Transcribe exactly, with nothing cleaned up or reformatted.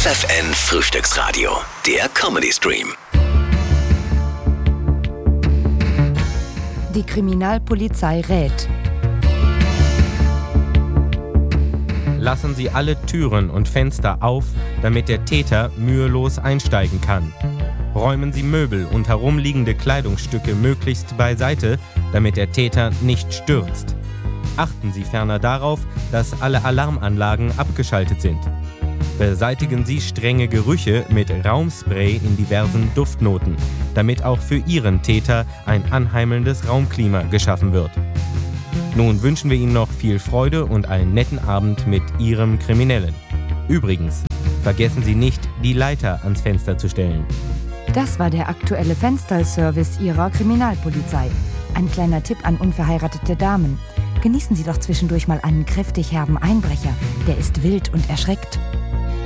F N Frühstücksradio, der Comedy Stream. Die Kriminalpolizei rät. Lassen Sie alle Türen und Fenster auf, damit der Täter mühelos einsteigen kann. Räumen Sie Möbel und herumliegende Kleidungsstücke möglichst beiseite, damit der Täter nicht stürzt. Achten Sie ferner darauf, dass alle Alarmanlagen abgeschaltet sind. Beseitigen Sie strenge Gerüche mit Raumspray in diversen Duftnoten, damit auch für Ihren Täter ein anheimelndes Raumklima geschaffen wird. Nun wünschen wir Ihnen noch viel Freude und einen netten Abend mit Ihrem Kriminellen. Übrigens, vergessen Sie nicht, die Leiter ans Fenster zu stellen. Das war der aktuelle Fensterservice Ihrer Kriminalpolizei. Ein kleiner Tipp an unverheiratete Damen. Genießen Sie doch zwischendurch mal einen kräftig herben Einbrecher. Der ist wild und erschreckt.